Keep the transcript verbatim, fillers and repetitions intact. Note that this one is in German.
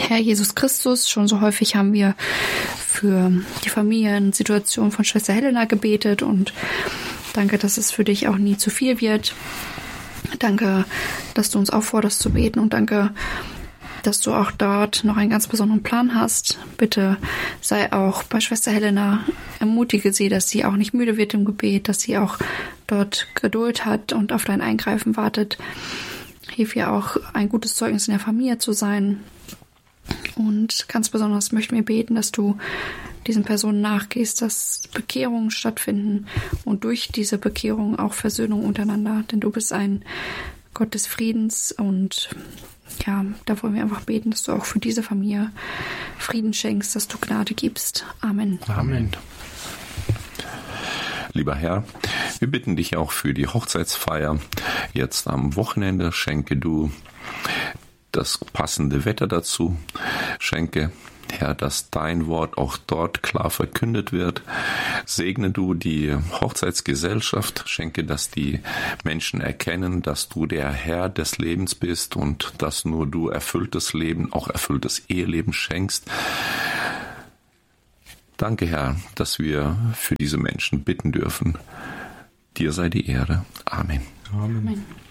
Herr Jesus Christus, schon so häufig haben wir für die Familiensituation von Schwester Helena gebetet und danke, dass es für dich auch nie zu viel wird. Danke, dass du uns aufforderst zu beten und danke, dass du auch dort noch einen ganz besonderen Plan hast. Bitte sei auch bei Schwester Helena, ermutige sie, dass sie auch nicht müde wird im Gebet, dass sie auch dort Geduld hat und auf dein Eingreifen wartet. Hilf ihr auch, ein gutes Zeugnis in der Familie zu sein. Und ganz besonders möchten wir beten, dass du diesen Personen nachgehst, dass Bekehrungen stattfinden und durch diese Bekehrung auch Versöhnung untereinander. Denn du bist ein Gott des Friedens und ja, da wollen wir einfach beten, dass du auch für diese Familie Frieden schenkst, dass du Gnade gibst. Amen. Amen. Lieber Herr, wir bitten dich auch für die Hochzeitsfeier jetzt am Wochenende. Schenke du das passende Wetter dazu. Schenke, Herr, dass dein Wort auch dort klar verkündet wird. Segne du die Hochzeitsgesellschaft. Schenke, dass die Menschen erkennen, dass du der Herr des Lebens bist und dass nur du erfülltes Leben, auch erfülltes Eheleben schenkst. Danke, Herr, dass wir für diese Menschen bitten dürfen. Dir sei die Ehre. Amen. Amen.